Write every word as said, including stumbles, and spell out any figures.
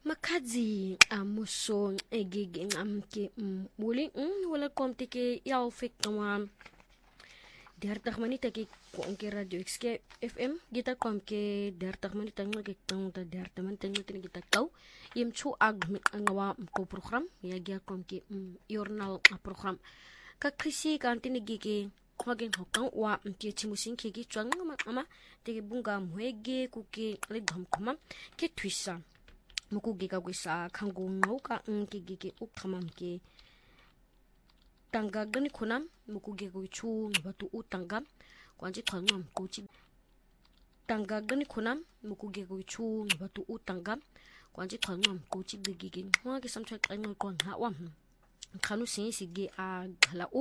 Makadzi amuso egege amke muli wala komte ke yaw fekwa dertig minute ke konke radio X K F M gita komke dertig minute ngke tangta dertig minute ngte gita kaw yem chu ag ngawa ko program ya gya komke journal program ka krisi kantini gege Hagen hokang wa mtie chimusin ke gi chwang ma ama te bunga mwege kuke le gam kama ke twisa muku giga gwisa kangu ngauka nke gige uktamam ke tanga gani kunam muku giga chu batu utanga kwanji twangam kuchi tanga gani kunam muku giga chu batu utanga kwanji twangam kuchi gige ngwa ge samchak angal kon ha wam kanu sin sige a gala